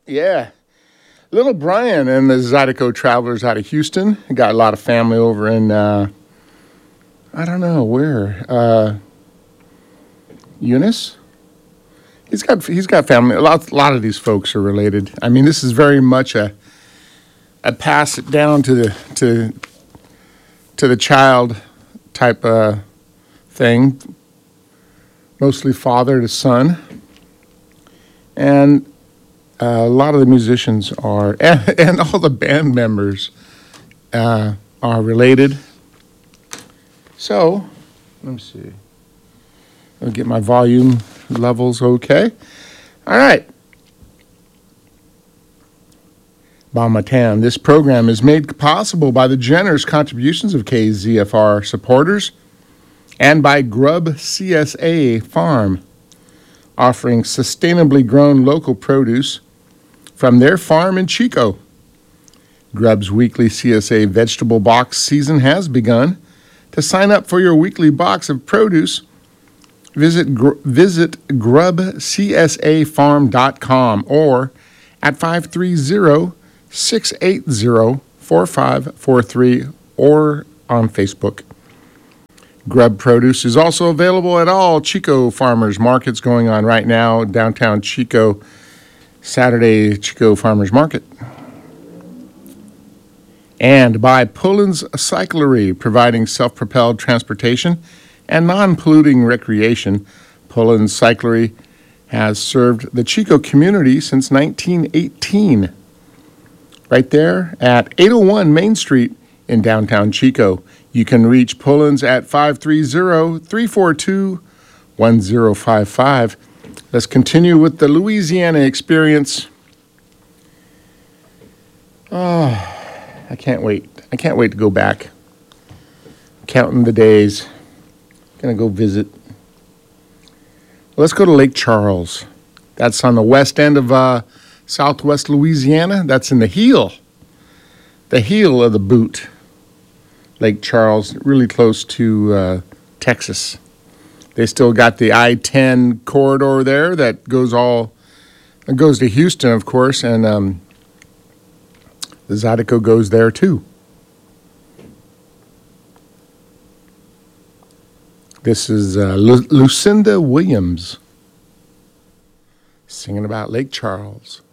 Yeah. Little Brian and the Zydeco Travelers out of Houston. Got a lot of family over in, I don't know where, Eunice? He's got family. A lot of these folks are related. I mean, this is very much a pass it down to the child type thing. Mostly father to son. And a lot of the musicians are, and all the band members are related. So, let me see. I'll get my volume levels okay. All right. Bamatan. This program is made possible by the generous contributions of KZFR supporters and by Grub CSA Farm, offering sustainably grown local produce from their farm in Chico. Grub's weekly CSA vegetable box season has begun. To sign up for your weekly box of produce, visit grubcsafarm.com or at 530-680-4543 or on Facebook. Grub produce is also available at all Chico farmers markets going on right now, downtown Chico, Saturday Chico Farmers Market. And by Pullens Cyclery, providing self-propelled transportation and non-polluting recreation. Pullens Cyclery has served the Chico community since 1918. Right there at 801 Main Street in downtown Chico. You can reach Pullens at 530-342-1055. Let's continue with the Louisiana experience. Oh, I can't wait. I can't wait to go back. Counting the days. Gonna go visit. Let's go to Lake Charles. That's on the west end of southwest Louisiana. That's in the heel of the boot. Lake Charles, really close to Texas. They still got the I-10 corridor there that goes to Houston, of course, and the Zydeco goes there too. This is Lucinda Williams singing about Lake Charles.